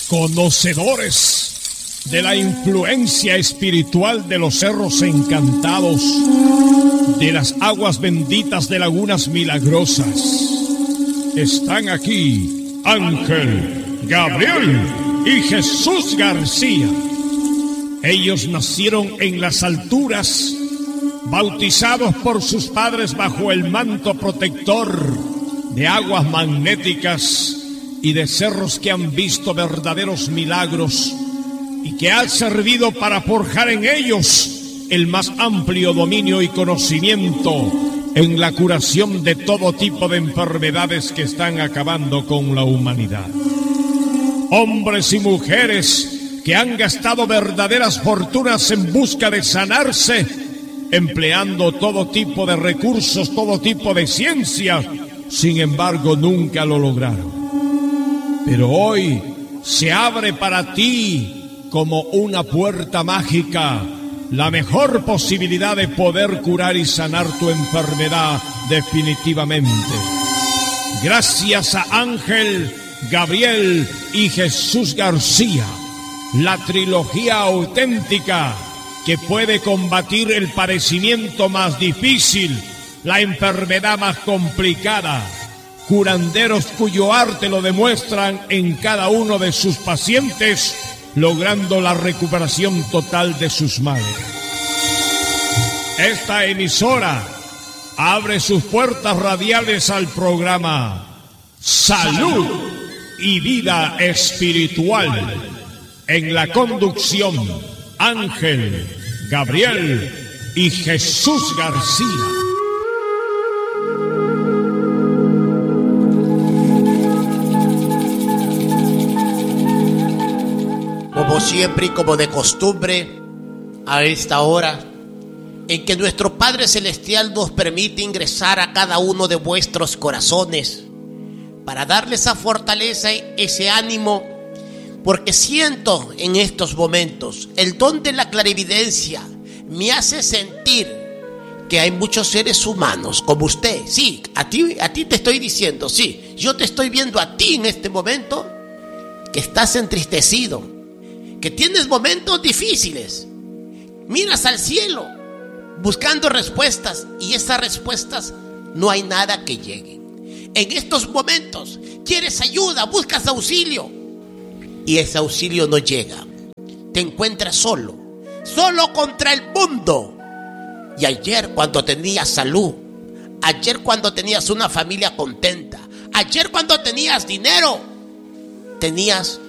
conocedores de la influencia espiritual de los cerros encantados, de las aguas benditas de lagunas milagrosas. Están aquí Ángel, Gabriel y Jesús García. Ellos nacieron en las alturas, bautizados por sus padres bajo el manto protector de aguas magnéticas y de cerros que han visto verdaderos milagros y que ha servido para forjar en ellos el más amplio dominio y conocimiento en la curación de todo tipo de enfermedades que están acabando con la humanidad. Hombres y mujeres que han gastado verdaderas fortunas en busca de sanarse, empleando todo tipo de recursos, todo tipo de ciencia, sin embargo nunca lo lograron. Pero hoy se abre para ti como una puerta mágica la mejor posibilidad de poder curar y sanar tu enfermedad definitivamente. Gracias a Ángel, Gabriel y Jesús García, la trilogía auténtica que puede combatir el padecimiento más difícil, la enfermedad más complicada. Curanderos cuyo arte lo demuestran en cada uno de sus pacientes, logrando la recuperación total de sus males. Esta emisora abre sus puertas radiales al programa Salud y Vida Espiritual. En la conducción, Ángel, Gabriel y Jesús García. Como siempre y como de costumbre, a esta hora en que nuestro Padre Celestial nos permite ingresar a cada uno de vuestros corazones para darle esa fortaleza y ese ánimo, porque siento en estos momentos el don de la clarividencia. Me hace sentir que hay muchos seres humanos como usted. Sí, a ti te estoy diciendo, sí, yo te estoy viendo a ti en este momento, que estás entristecido, que tienes momentos difíciles, miras al cielo buscando respuestas y esas respuestas no hay nada que llegue. En estos momentos quieres ayuda, buscas auxilio y ese auxilio no llega. Te encuentras solo contra el mundo. Y ayer cuando tenías salud, ayer cuando tenías una familia contenta, ayer cuando tenías dinero, tenías